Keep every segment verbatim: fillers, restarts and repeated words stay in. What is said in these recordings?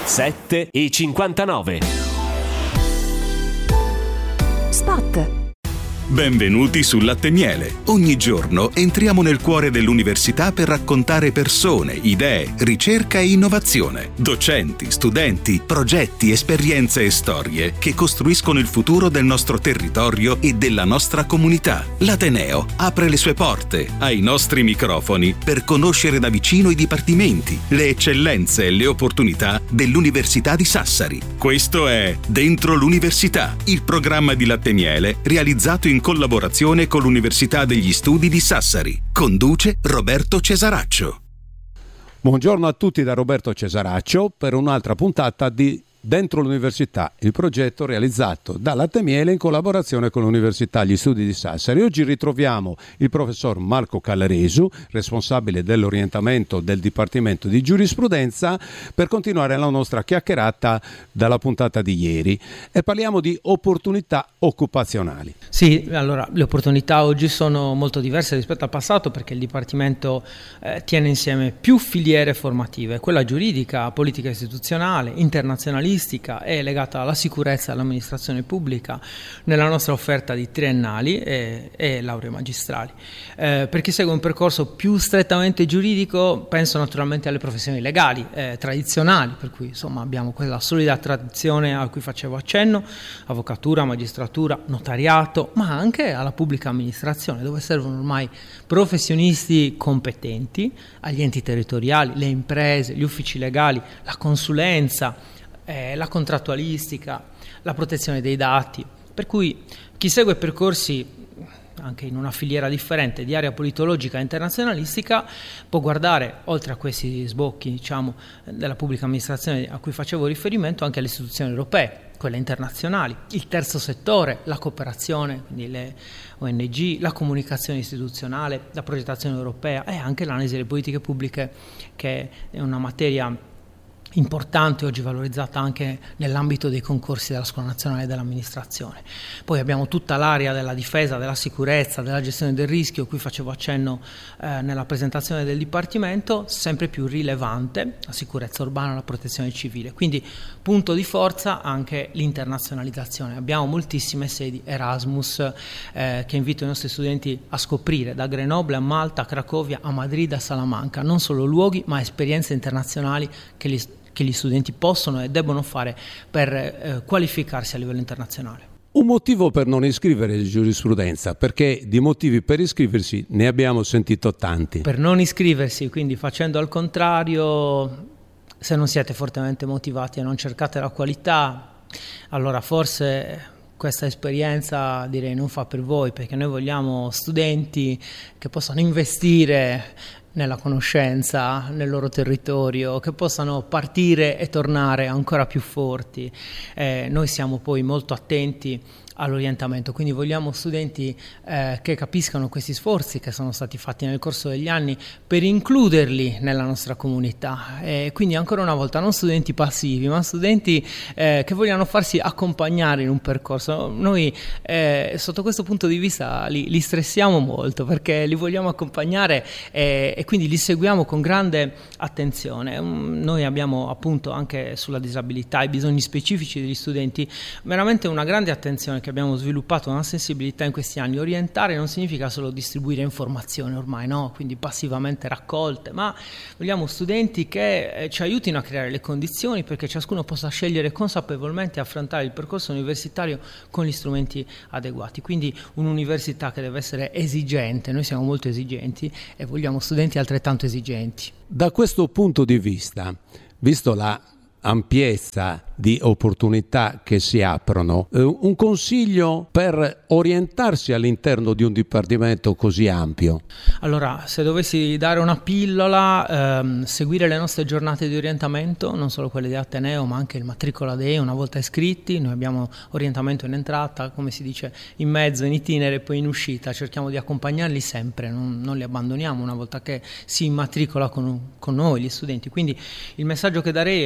sette e cinquantanove. Spot. Benvenuti su Latte e Miele. Ogni giorno entriamo nel cuore dell'università per raccontare persone, idee, ricerca e innovazione. Docenti, studenti, progetti, esperienze e storie che costruiscono il futuro del nostro territorio e della nostra comunità. L'Ateneo apre le sue porte ai nostri microfoni per conoscere da vicino i dipartimenti, le eccellenze e le opportunità dell'Università di Sassari. Questo è Dentro l'Università, il programma di Latte e Miele realizzato in in collaborazione con l'Università degli Studi di Sassari. Conduce Roberto Cesaraccio. Buongiorno a tutti da Roberto Cesaraccio per un'altra puntata di Dentro l'Università, il progetto realizzato da Latte e Miele in collaborazione con l'Università Gli Studi di Sassari. Oggi ritroviamo il professor Marco Callaresu, responsabile dell'orientamento del Dipartimento di Giurisprudenza, per continuare la nostra chiacchierata dalla puntata di ieri e parliamo di opportunità occupazionali. Sì, allora le opportunità oggi sono molto diverse rispetto al passato perché il Dipartimento eh, tiene insieme più filiere formative, quella giuridica, politica istituzionale, internazionalistica, è legata alla sicurezza e all'amministrazione pubblica nella nostra offerta di triennali e, e lauree magistrali. Eh, per chi segue un percorso più strettamente giuridico, penso naturalmente alle professioni legali eh, tradizionali, per cui insomma abbiamo quella solida tradizione a cui facevo accenno, avvocatura, magistratura, notariato, ma anche alla pubblica amministrazione, dove servono ormai professionisti competenti, agli enti territoriali, le imprese, gli uffici legali, la consulenza, Eh, la contrattualistica, la protezione dei dati, per cui chi segue percorsi anche in una filiera differente di area politologica e internazionalistica può guardare, oltre a questi sbocchi diciamo della pubblica amministrazione a cui facevo riferimento, anche alle istituzioni europee, quelle internazionali, il terzo settore, la cooperazione, quindi le O N G, la comunicazione istituzionale, la progettazione europea e anche l'analisi delle politiche pubbliche, che è una materia importante oggi, valorizzata anche nell'ambito dei concorsi della Scuola Nazionale dell'Amministrazione. Poi abbiamo tutta l'area della difesa, della sicurezza, della gestione del rischio, a cui facevo accenno eh, nella presentazione del Dipartimento, sempre più rilevante, la sicurezza urbana, la protezione civile. Quindi punto di forza anche l'internazionalizzazione. Abbiamo moltissime sedi Erasmus eh, che invito i nostri studenti a scoprire, da Grenoble a Malta, a Cracovia, a Madrid, a Salamanca, non solo luoghi ma esperienze internazionali che li che gli studenti possono e debbono fare per eh, qualificarsi a livello internazionale. Un motivo per non iscrivere giurisprudenza, perché di motivi per iscriversi ne abbiamo sentito tanti. Per non iscriversi, quindi facendo al contrario, se non siete fortemente motivati e non cercate la qualità, allora forse questa esperienza direi non fa per voi, perché noi vogliamo studenti che possano investire nella conoscenza, nel loro territorio, che possano partire e tornare ancora più forti. Eh, noi siamo poi molto attenti all'orientamento, quindi vogliamo studenti eh, che capiscano questi sforzi che sono stati fatti nel corso degli anni per includerli nella nostra comunità, e quindi ancora una volta non studenti passivi ma studenti eh, che vogliano farsi accompagnare in un percorso. Noi eh, sotto questo punto di vista li, li stressiamo molto perché li vogliamo accompagnare eh, e quindi li seguiamo con grande attenzione. Um, noi abbiamo appunto anche sulla disabilità, i bisogni specifici degli studenti, veramente una grande attenzione che abbiamo sviluppato, una sensibilità in questi anni. Orientare non significa solo distribuire informazioni ormai, no? Quindi passivamente raccolte, ma vogliamo studenti che eh, ci aiutino a creare le condizioni perché ciascuno possa scegliere consapevolmente e affrontare il percorso universitario con gli strumenti adeguati. Quindi un'università che deve essere esigente, noi siamo molto esigenti e vogliamo studenti altrettanto esigenti. Da questo punto di vista, visto la ampiezza di opportunità che si aprono, eh, un consiglio per orientarsi all'interno di un dipartimento così ampio? Allora, se dovessi dare una pillola, ehm, seguire le nostre giornate di orientamento, non solo quelle di Ateneo ma anche il Matricola Dei, una volta iscritti. Noi abbiamo orientamento in entrata, come si dice, in mezzo, in itinere e poi in uscita. Cerchiamo di accompagnarli sempre, non, non li abbandoniamo una volta che si immatricola con, con noi gli studenti. Quindi il messaggio che darei è sempre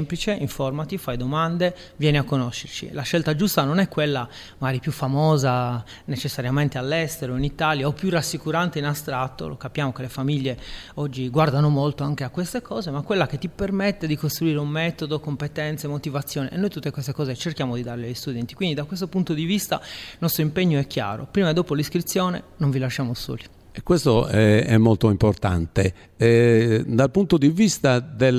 semplice, informati, fai domande, vieni a conoscerci. La scelta giusta non è quella magari più famosa necessariamente all'estero, in Italia, o più rassicurante in astratto, lo capiamo che le famiglie oggi guardano molto anche a queste cose, ma quella che ti permette di costruire un metodo, competenze, motivazione, e noi tutte queste cose cerchiamo di darle agli studenti. Quindi da questo punto di vista il nostro impegno è chiaro: prima e dopo l'iscrizione non vi lasciamo soli. E questo è, è molto importante. Eh, dal punto di vista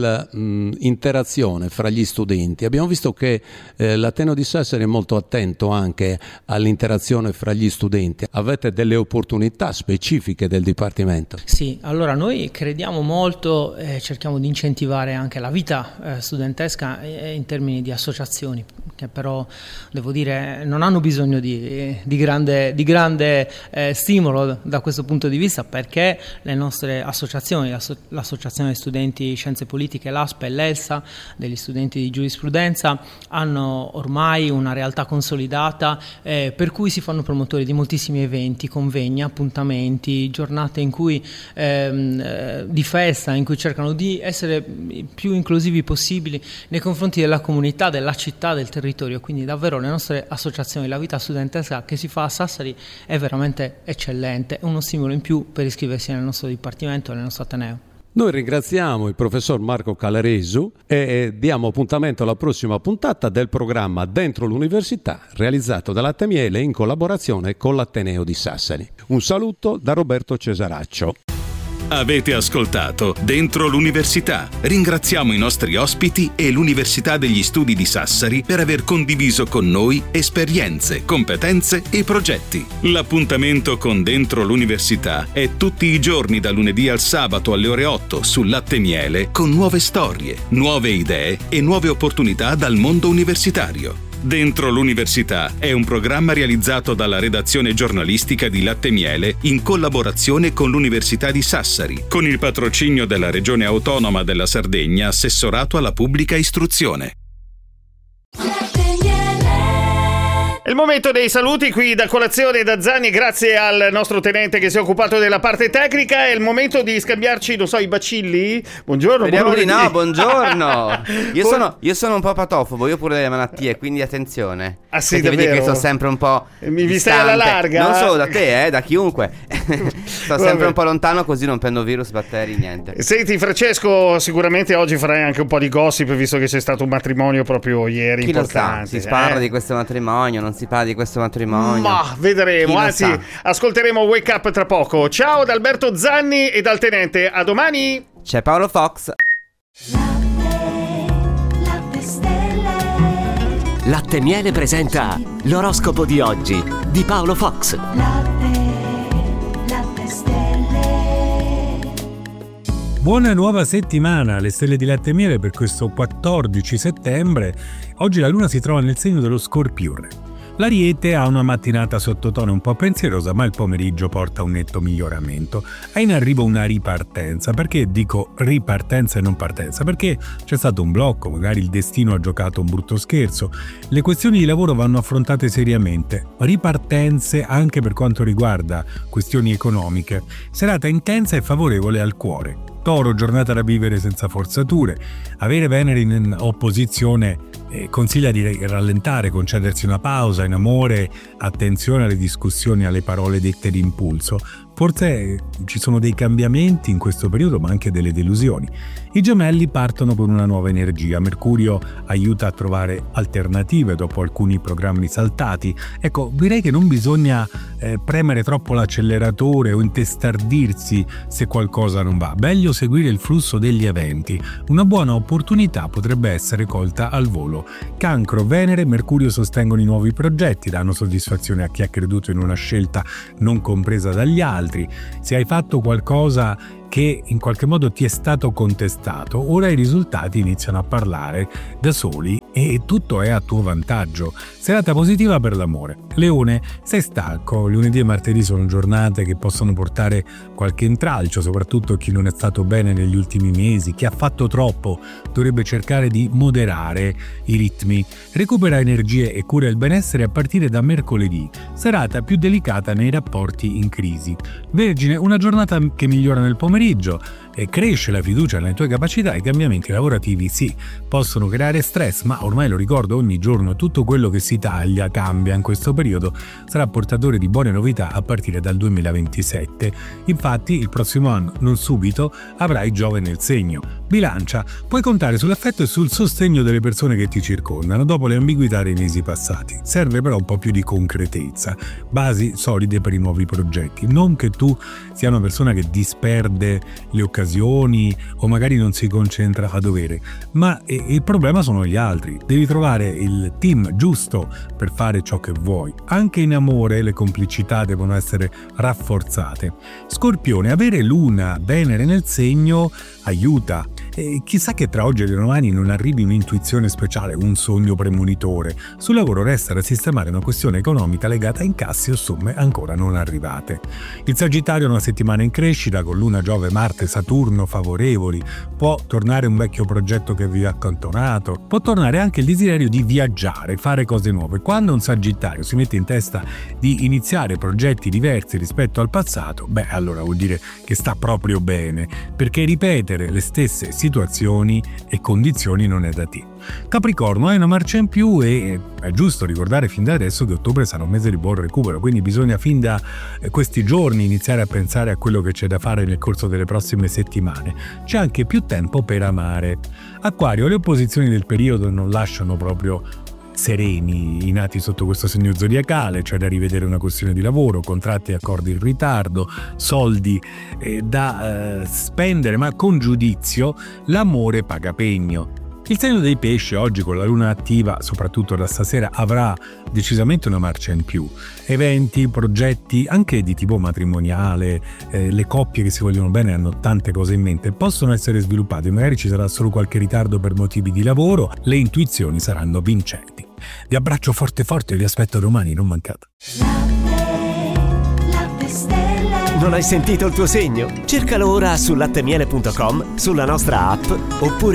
dell'interazione fra gli studenti, abbiamo visto che eh, l'Ateneo di Sassari è molto attento anche all'interazione fra gli studenti. Avete delle opportunità specifiche del Dipartimento? Sì, allora noi crediamo molto e cerchiamo di incentivare anche la vita eh, studentesca in termini di associazioni, che però devo dire non hanno bisogno di, di grande, di grande eh, stimolo da questo punto di vista, perché le nostre associazioni, l'associazione degli studenti scienze politiche, l'A S P e l'ELSA, degli studenti di giurisprudenza, hanno ormai una realtà consolidata eh, per cui si fanno promotori di moltissimi eventi, convegni, appuntamenti, giornate in cui ehm, eh, di festa, in cui cercano di essere più inclusivi possibili nei confronti della comunità, della città, del territorio. Quindi davvero le nostre associazioni, la vita studentesca che si fa a Sassari è veramente eccellente, è uno stimolo in più per iscriversi nel nostro dipartimento e nel nostro Ateneo. Noi ringraziamo il professor Marco Calaresu e diamo appuntamento alla prossima puntata del programma Dentro l'Università, realizzato dalla Temiele in collaborazione con l'Ateneo di Sassari. Un saluto da Roberto Cesaraccio. Avete ascoltato Dentro l'Università. Ringraziamo i nostri ospiti e l'Università degli Studi di Sassari per aver condiviso con noi esperienze, competenze e progetti. L'appuntamento con Dentro l'Università è tutti i giorni da lunedì al sabato alle ore otto su Latte Miele, con nuove storie, nuove idee e nuove opportunità dal mondo universitario. Dentro l'Università è un programma realizzato dalla redazione giornalistica di Latte Miele in collaborazione con l'Università di Sassari, con il patrocinio della Regione Autonoma della Sardegna, assessorato alla pubblica istruzione. È il momento dei saluti qui da Colazione da Zanni, grazie al nostro tenente che si è occupato della parte tecnica. È il momento di scambiarci, non so, i bacilli. Buongiorno. Speriamo buon di no, buongiorno. Io sono, io sono un po' patofobo, io pure delle malattie, quindi attenzione. Ah sì, perché davvero? vedi che sto sempre un po' Mi, mi distante. stai alla larga? Non solo da te, eh, da chiunque. Sto sempre un po' lontano, così non prendo virus, batteri, niente. Senti Francesco, sicuramente oggi farai anche un po' di gossip, visto che c'è stato un matrimonio proprio ieri. Chi importante. lo sa, si parla eh? di questo matrimonio, non si parla di questo matrimonio. Ma vedremo, Chi anzi ascolteremo Wake Up tra poco. Ciao da Alberto Zanni e dal tenente, a domani. C'è Paolo Fox. Latte, latte stelle. Latte Miele presenta l'oroscopo di oggi di Paolo Fox. Latte, latte stelle. Buona nuova settimana alle stelle di Latte Miele per questo quattordici settembre. Oggi la luna si trova nel segno dello Scorpione. L'Ariete ha una mattinata sottotono un po' pensierosa, ma il pomeriggio porta un netto miglioramento. È in arrivo una ripartenza. Perché dico ripartenza e non partenza? Perché c'è stato un blocco, magari il destino ha giocato un brutto scherzo. Le questioni di lavoro vanno affrontate seriamente. Ripartenze anche per quanto riguarda questioni economiche. Serata intensa e favorevole al cuore. Toro, giornata da vivere senza forzature. Avere Venere in opposizione eh, consiglia di rallentare, concedersi una pausa in amore, attenzione alle discussioni, alle parole dette d'impulso. Forse eh, ci sono dei cambiamenti in questo periodo, ma anche delle delusioni. I Gemelli partono con una nuova energia. Mercurio aiuta a trovare alternative dopo alcuni programmi saltati. Ecco, direi che non bisogna eh, premere troppo l'acceleratore o intestardirsi se qualcosa non va. Meglio seguire il flusso degli eventi. Una buona opportunità potrebbe essere colta al volo. Cancro, Venere e Mercurio sostengono i nuovi progetti, danno soddisfazione a chi ha creduto in una scelta non compresa dagli altri. Se hai fatto qualcosa che in qualche modo ti è stato contestato, ora i risultati iniziano a parlare da soli e tutto è a tuo vantaggio. Serata positiva per l'amore. Leone, sei stanco, lunedì e martedì sono giornate che possono portare qualche intralcio, soprattutto chi non è stato bene negli ultimi mesi, chi ha fatto troppo dovrebbe cercare di moderare i ritmi. Recupera energie e cura il benessere a partire da mercoledì, serata più delicata nei rapporti in crisi. Vergine, una giornata che migliora nel pomeriggio, eh, cresce la fiducia nelle tue capacità, i cambiamenti lavorativi sì, possono creare stress, ma ormai lo ricordo ogni giorno, tutto quello che si taglia cambia in questo periodo, sarà portatore di buone novità a partire dal duemilaventisette. Infatti il prossimo anno, non subito, avrai Giove nel segno. Bilancia, puoi contare sull'affetto e sul sostegno delle persone che ti circondano dopo le ambiguità dei mesi passati. Serve però un po' più di concretezza, basi solide per i nuovi progetti. Non che tu sia una persona che disperde le occasioni o magari non si concentra a dovere, ma il problema sono gli altri. Devi trovare il team giusto per fare ciò che vuoi. Anche in amore le complicità devono essere rafforzate. Scorpione, avere Luna, Venere nel segno aiuta. E chissà che tra oggi e domani non arrivi un'intuizione speciale, un sogno premonitore. Sul lavoro resta da sistemare una questione economica legata a incassi o somme ancora non arrivate. Il Sagittario è una settimana in crescita, con Luna, Giove, Marte, Saturno favorevoli. Può tornare un vecchio progetto che vi ha accantonato, può tornare anche il desiderio di viaggiare, fare cose nuove. Quando un Sagittario si mette in testa di iniziare progetti diversi rispetto al passato, beh, allora vuol dire che sta proprio bene, perché ripetere le stesse situazioni e condizioni non è da te. Capricorno, hai una marcia in più e è giusto ricordare fin da adesso che ottobre sarà un mese di buon recupero, quindi bisogna fin da questi giorni iniziare a pensare a quello che c'è da fare nel corso delle prossime settimane. C'è anche più tempo per amare. Acquario, le opposizioni del periodo non lasciano proprio sereni i nati sotto questo segno zodiacale, c'è da rivedere una questione di lavoro, contratti e accordi in ritardo, soldi eh, da eh, spendere ma con giudizio, l'amore paga pegno. Il segno dei pesci oggi con la luna attiva, soprattutto da stasera, avrà decisamente una marcia in più. Eventi, progetti, anche di tipo matrimoniale, eh, le coppie che si vogliono bene hanno tante cose in mente, possono essere sviluppate, magari ci sarà solo qualche ritardo per motivi di lavoro, le intuizioni saranno vincenti. Vi abbraccio forte forte e vi aspetto domani, non mancate. Latte, latte stelle. Non hai sentito il tuo segno? Cercalo ora su lattemiele punto com, sulla nostra app oppure